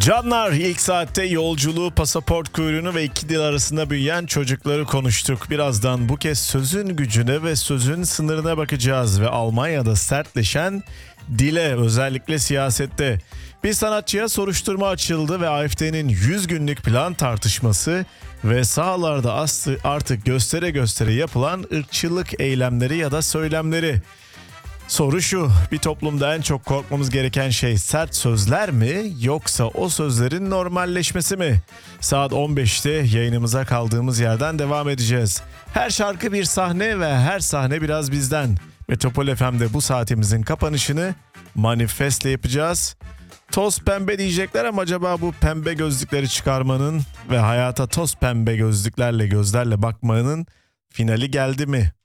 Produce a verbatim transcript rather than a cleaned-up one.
Canlar, ilk saatte yolculuğu, pasaport kuyruğunu ve iki dil arasında büyüyen çocukları konuştuk. Birazdan bu kez sözün gücüne ve sözün sınırına bakacağız ve Almanya'da sertleşen dile, özellikle siyasette. Bir sanatçıya soruşturma açıldı ve A F D'nin yüz günlük plan tartışması ve sahalarda artık göstere göstere yapılan ırkçılık eylemleri ya da söylemleri. Soru şu, bir toplumda en çok korkmamız gereken şey sert sözler mi yoksa o sözlerin normalleşmesi mi? Saat on beşte yayınımıza kaldığımız yerden devam edeceğiz. Her şarkı bir sahne ve her sahne biraz bizden. Metropol F M'de bu saatimizin kapanışını Manifest'le yapacağız. Toz pembe diyecekler ama acaba bu pembe gözlükleri çıkarmanın ve hayata toz pembe gözlüklerle gözlerle bakmanın finali geldi mi?